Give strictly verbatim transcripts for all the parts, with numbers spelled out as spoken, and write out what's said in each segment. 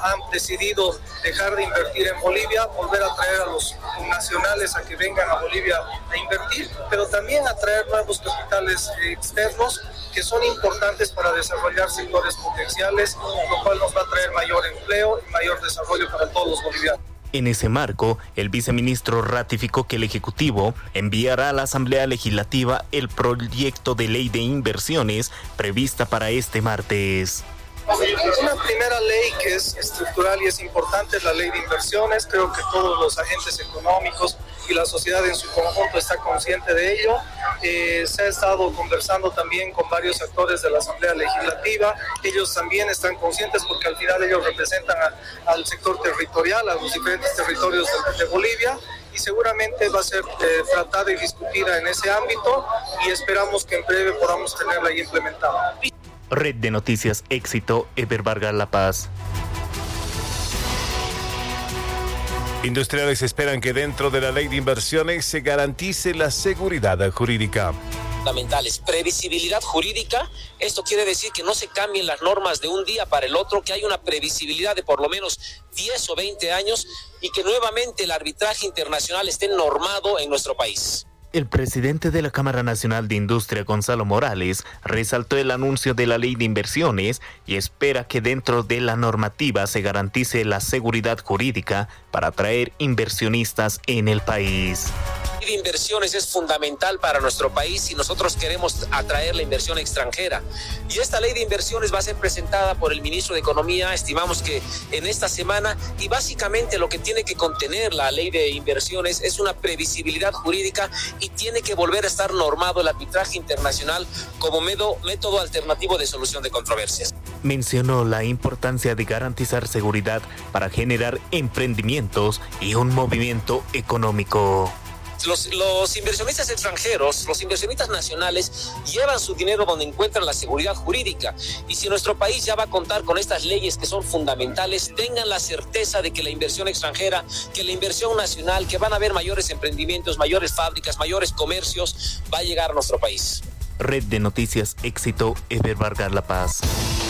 han decidido dejar de invertir en Bolivia, volver a traer a los nacionales a que vengan a Bolivia a invertir, pero también a traer nuevos capitales externos que son importantes para desarrollar sectores potenciales, lo cual nos va a traer mayor empleo y mayor desarrollo para todos los bolivianos. En ese marco, el viceministro ratificó que el Ejecutivo enviará a la Asamblea Legislativa el proyecto de ley de inversiones prevista para este martes. Una primera ley que es estructural y es importante es la ley de inversiones. Creo que todos los agentes económicos y la sociedad en su conjunto está consciente de ello. Eh, se ha estado conversando también con varios actores de la Asamblea Legislativa. Ellos también están conscientes porque al final ellos representan a, al sector territorial, a los diferentes territorios de, de Bolivia. Y seguramente va a ser eh, tratada y discutida en ese ámbito y esperamos que en breve podamos tenerla ya implementada. Red de Noticias Éxito, Eber Vargas La Paz. Industriales esperan que dentro de la ley de inversiones se garantice la seguridad jurídica. Fundamentales, previsibilidad jurídica. Esto quiere decir que no se cambien las normas de un día para el otro, que hay una previsibilidad de por lo menos diez o veinte años y que nuevamente el arbitraje internacional esté normado en nuestro país. El presidente de la Cámara Nacional de Industria, Gonzalo Morales, resaltó el anuncio de la ley de inversiones y espera que dentro de la normativa se garantice la seguridad jurídica para atraer inversionistas en el país. La ley de inversiones es fundamental para nuestro país si nosotros queremos atraer la inversión extranjera. Y esta ley de inversiones va a ser presentada por el ministro de Economía, estimamos que en esta semana, y básicamente lo que tiene que contener la ley de inversiones es una previsibilidad jurídica y tiene que volver a estar normado el arbitraje internacional como método, método alternativo de solución de controversias. Mencionó la importancia de garantizar seguridad para generar emprendimientos y un movimiento económico. Los, los inversionistas extranjeros, los inversionistas nacionales llevan su dinero donde encuentran la seguridad jurídica y si nuestro país ya va a contar con estas leyes que son fundamentales, tengan la certeza de que la inversión extranjera, que la inversión nacional, que van a haber mayores emprendimientos, mayores fábricas, mayores comercios, va a llegar a nuestro país. Red de Noticias Éxito, Eber Vargas La Paz.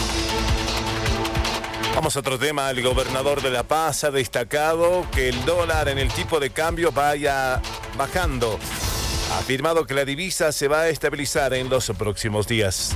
Vamos a otro tema. El gobernador de La Paz ha destacado que el dólar en el tipo de cambio vaya bajando. Ha afirmado que la divisa se va a estabilizar en los próximos días.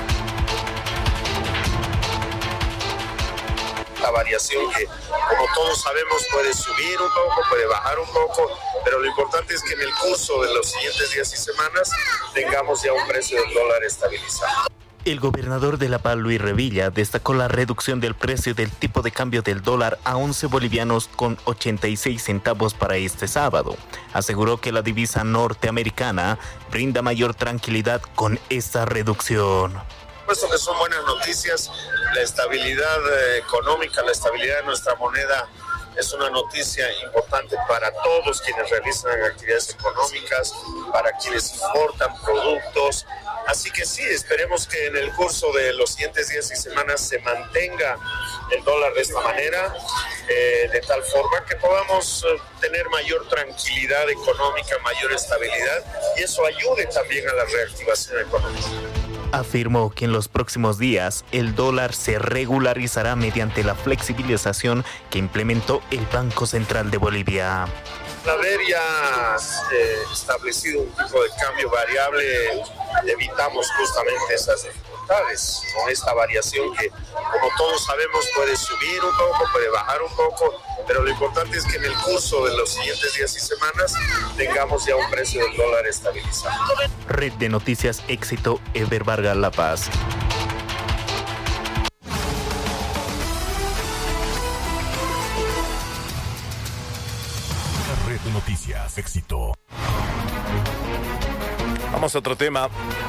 La variación que, como todos sabemos, puede subir un poco, puede bajar un poco, pero lo importante es que en el curso de los siguientes días y semanas tengamos ya un precio del dólar estabilizado. El gobernador de La Paz, Luis Revilla, destacó la reducción del precio del tipo de cambio del dólar a once bolivianos con ochenta y seis centavos para este sábado. Aseguró que la divisa norteamericana brinda mayor tranquilidad con esta reducción. Puesto que son buenas noticias, la estabilidad económica, la estabilidad de nuestra moneda es una noticia importante para todos quienes realizan actividades económicas, para quienes importan productos. Así que sí, esperemos que en el curso de los siguientes días y semanas se mantenga el dólar de esta manera, eh, de tal forma que podamos eh, tener mayor tranquilidad económica, mayor estabilidad, y eso ayude también a la reactivación económica. Afirmó que en los próximos días el dólar se regularizará mediante la flexibilización que implementó el Banco Central de Bolivia. Al haber ya eh, establecido un tipo de cambio variable, evitamos justamente esas dificultades con esta variación que, como todos sabemos, puede subir un poco, puede bajar un poco, pero lo importante es que en el curso de los siguientes días y semanas tengamos ya un precio del dólar estabilizado. Red de Noticias Éxito, Eber Vargas La Paz. Red de Noticias Éxito. Vamos a otro tema.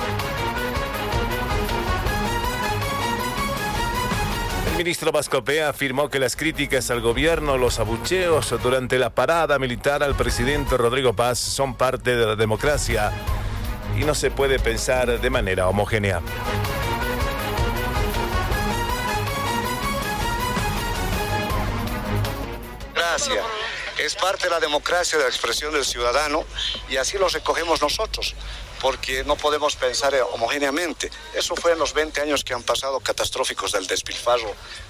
El ministro Bascopé afirmó que las críticas al gobierno, los abucheos durante la parada militar al presidente Rodrigo Paz son parte de la democracia y no se puede pensar de manera homogénea. Gracias. Es parte de la democracia, de la expresión del ciudadano, y así lo recogemos nosotros, porque no podemos pensar homogéneamente. Eso fue en los veinte años que han pasado catastróficos del despilfarro